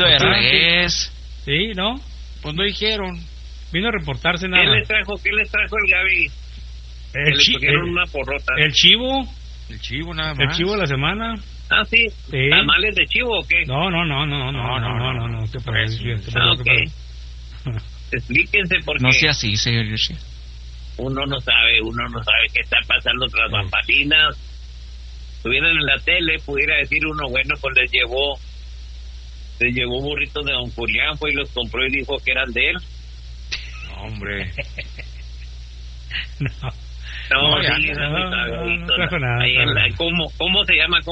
ido de revés. Sí, ¿no? Pues no dijeron. Vino a reportarse nada. ¿Qué les trajo el Gaby? El, le pusieron una porrota. El chivo. El chivo nada más. El chivo de la semana. Ah, sí. Sí. ¿Tamales de chivo o qué? No. ¿Qué pasa? Okay. Explíquense porque... No sea así, señor Yoshi. Uno no sabe qué está pasando tras bambalinas. Estuvieran en la tele, pudiera decir uno, bueno, pues les llevó burritos de Don Julián, fue y los compró y dijo que eran de él. No, hombre. No, sí, eso es muy sabidito. No nada. Ahí en la, ¿cómo se llama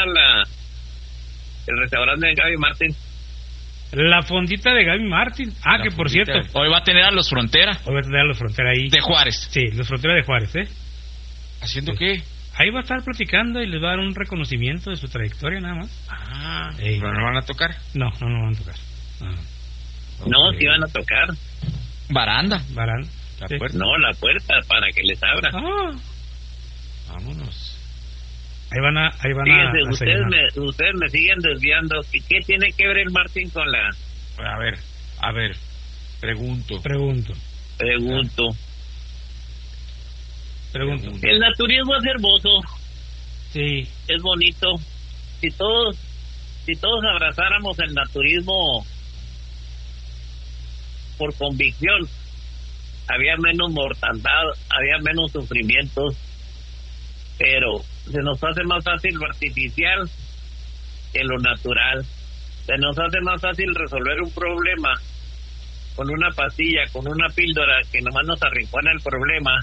el restaurante de Gaby Martín? La fondita de Gaby Martín. Ah, que por cierto, hoy va a tener a los Frontera. Hoy va a tener a los Frontera ahí. De Juárez. Sí, los Frontera de Juárez, ¿Haciendo sí. qué? Ahí va a estar platicando y les va a dar un reconocimiento de su trayectoria nada más. Ah, ¿pero no van a tocar? No van a tocar. No, sí van a tocar. Baranda. La puerta. No, la puerta para que les abra. Vámonos. Ahí van a Fíjense, ustedes me siguen desviando. ¿Qué tiene que ver el Martín con la...? A ver, pregunto. El naturismo es hermoso. Sí. Es bonito. Si todos abrazáramos el naturismo por convicción, había menos mortandad, había menos sufrimientos, pero se nos hace más fácil lo artificial que lo natural. Se nos hace más fácil resolver un problema con una pastilla, con una píldora que nomás nos arrincona el problema,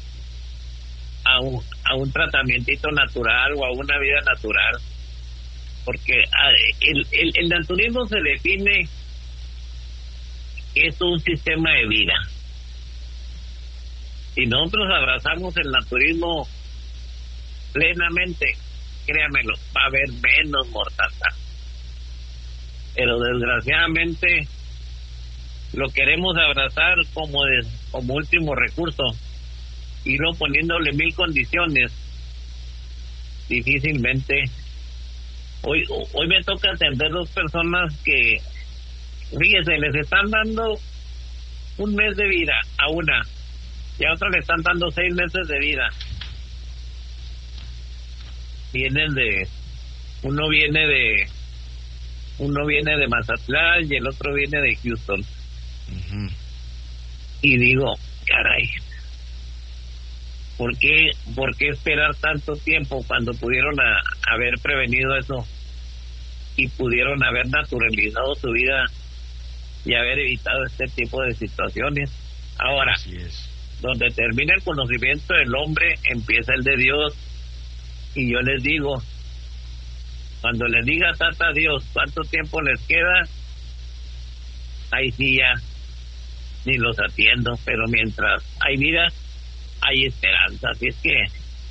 a un tratamiento natural o a una vida natural, porque el naturismo se define que es un sistema de vida. Si nosotros abrazamos el naturismo plenamente, créamelo, va a haber menos mortandad. Pero desgraciadamente lo queremos abrazar como último recurso, y no poniéndole 1000 condiciones. Difícilmente. Hoy me toca atender 2 personas que, fíjese, les están dando 1 mes de vida a una, y a otra le están dando 6 meses de vida. Uno viene de Mazatlán y el otro viene de Houston. Uh-huh. Y digo, caray, ¿por qué esperar tanto tiempo cuando pudieron haber prevenido eso y pudieron haber naturalizado su vida y haber evitado este tipo de situaciones? Ahora, donde termina el conocimiento del hombre, empieza el de Dios. Y yo les digo, cuando les diga tata Dios cuánto tiempo les queda, ahí sí ya ni los atiendo, pero mientras hay vida, hay esperanza. Así es que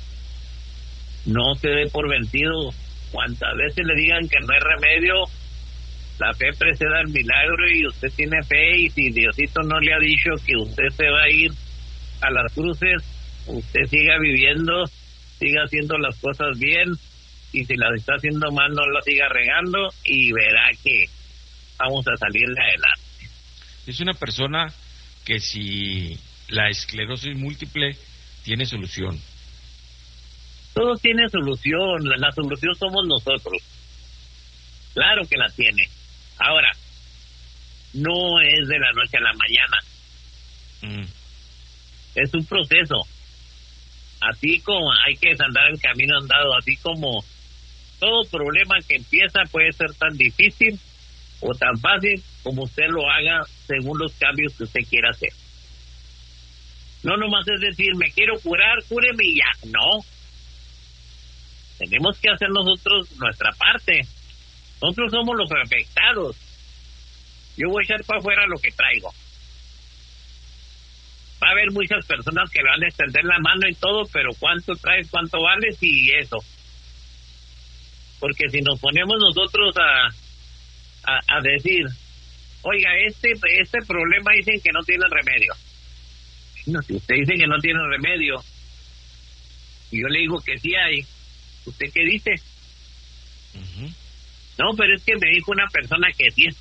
no se dé por vencido. Cuantas veces le digan que no hay remedio, la fe precede al milagro, y usted tiene fe, y si Diosito no le ha dicho que usted se va a ir a las cruces, usted siga viviendo, siga haciendo las cosas bien, y si las está haciendo mal, no las siga regando, y verá que vamos a salir de adelante. Es una persona que si la esclerosis múltiple tiene solución. Todo tiene solución, la solución somos nosotros. Claro que la tiene. Ahora, no es de la noche a la mañana. Es un proceso. Así como hay que andar el camino andado, así como todo problema que empieza puede ser tan difícil o tan fácil como usted lo haga según los cambios que usted quiera hacer. No nomás es decir, me quiero curar, cúreme y ya. No. Tenemos que hacer nosotros nuestra parte. Nosotros somos los afectados. Yo voy a echar para afuera lo que traigo. Va a haber muchas personas que le van a extender la mano y todo, pero ¿cuánto traes, cuánto vales y eso? Porque si nos ponemos nosotros a decir, oiga, este problema dicen que no tiene remedio. No, si usted dice que no tiene remedio y yo le digo que sí hay, ¿usted qué dice? Uh-huh. No, pero es que me dijo una persona que sí